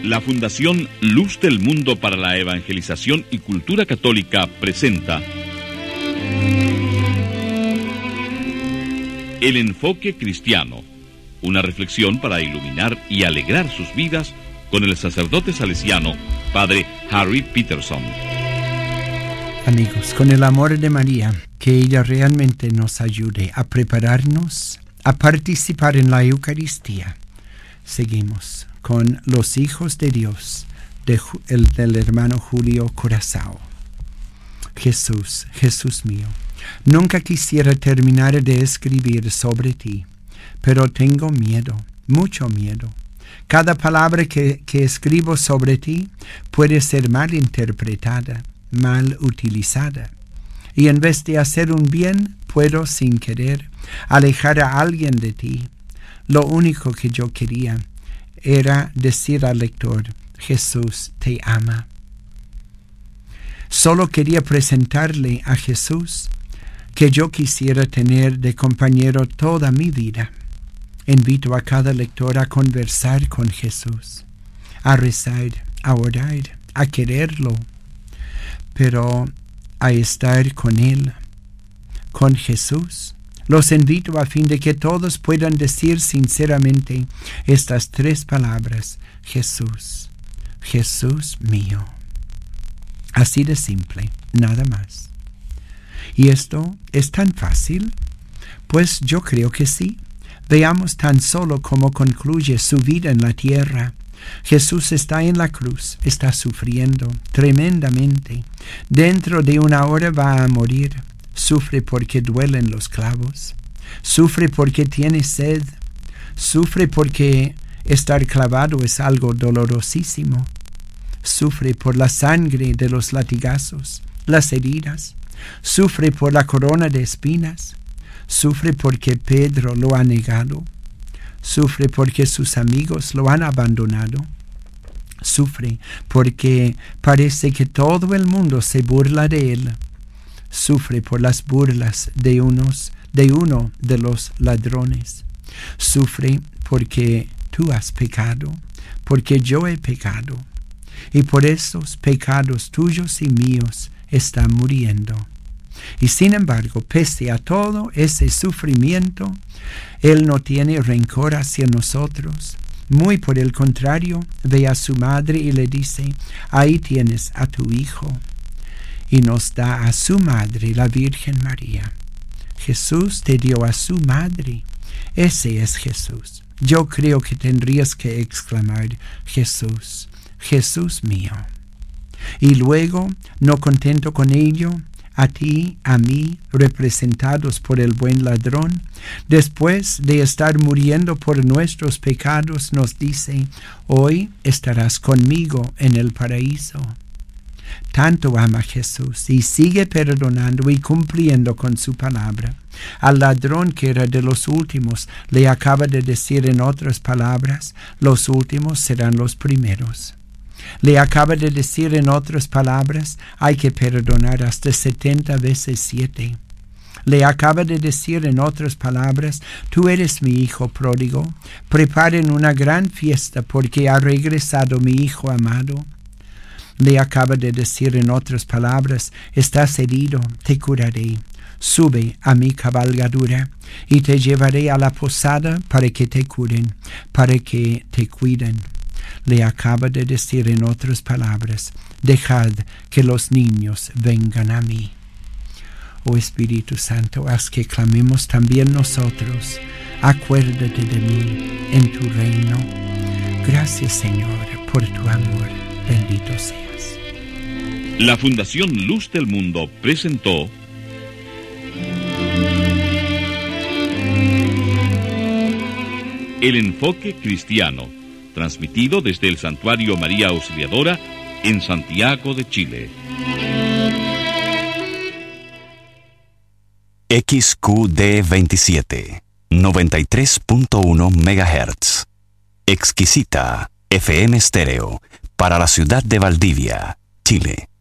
La Fundación Luz del Mundo para la Evangelización y Cultura Católica presenta El Enfoque Cristiano, una reflexión para iluminar y alegrar sus vidas con el sacerdote salesiano, Padre Harry Peterson. Amigos, con el amor de María, que ella realmente nos ayude a prepararnos a participar en la Eucaristía. Seguimos con los hijos de Dios del hermano Julio Curazao. Jesús, Jesús mío, nunca quisiera terminar de escribir sobre ti, pero tengo miedo, mucho miedo. Cada palabra que escribo sobre ti puede ser mal interpretada, mal utilizada. Y en vez de hacer un bien, puedo sin querer alejar a alguien de ti. Lo único que yo quería era decir al lector: Jesús te ama. Solo quería presentarle a Jesús, que yo quisiera tener de compañero toda mi vida. Invito a cada lector a conversar con Jesús, a rezar, a orar, a quererlo, pero a estar con Él, con Jesús. Los invito a fin de que todos puedan decir sinceramente estas tres palabras: Jesús, Jesús mío. Así de simple, nada más. ¿Y esto es tan fácil? Pues yo creo que sí. Veamos tan solo cómo concluye su vida en la tierra. Jesús está en la cruz, está sufriendo tremendamente. Dentro de una hora va a morir. Sufre porque duelen los clavos. Sufre porque tiene sed. Sufre porque estar clavado es algo dolorosísimo. Sufre por la sangre de los latigazos, las heridas. Sufre por la corona de espinas. Sufre porque Pedro lo ha negado. Sufre porque sus amigos lo han abandonado. Sufre porque parece que todo el mundo se burla de él. Sufre por las burlas de uno de los ladrones. Sufre porque tú has pecado, porque yo he pecado. Y por esos pecados tuyos y míos está muriendo. Y sin embargo, pese a todo ese sufrimiento, Él no tiene rencor hacia nosotros. Muy por el contrario, ve a su madre y le dice: ahí tienes a tu hijo. Y nos da a su madre, la Virgen María. Jesús te dio a su madre. Ese es Jesús. Yo creo que tendrías que exclamar: Jesús, Jesús mío. Y luego, no contento con ello, a ti, a mí, representados por el buen ladrón, después de estar muriendo por nuestros pecados, nos dice: hoy estarás conmigo en el paraíso. Tanto ama Jesús y sigue perdonando y cumpliendo con su palabra. Al ladrón, que era de los últimos, le acaba de decir en otras palabras: los últimos serán los primeros. Le acaba de decir en otras palabras: hay que perdonar hasta 70 veces 7. Le acaba de decir en otras palabras: tú eres mi hijo pródigo, preparen una gran fiesta porque ha regresado mi hijo amado. Le acaba de decir en otras palabras: estás herido, te curaré. Sube a mi cabalgadura y te llevaré a la posada para que te curen, para que te cuiden. Le acaba de decir en otras palabras: dejad que los niños vengan a mí. Oh Espíritu Santo, haz que clamemos también nosotros: acuérdate de mí en tu reino. Gracias, Señor, por tu amor. Bendito seas. La Fundación Luz del Mundo presentó El Enfoque Cristiano, transmitido desde el Santuario María Auxiliadora en Santiago de Chile. XQD27, 93.1 MHz. Exquisita FM Estéreo, para la ciudad de Valdivia, Chile.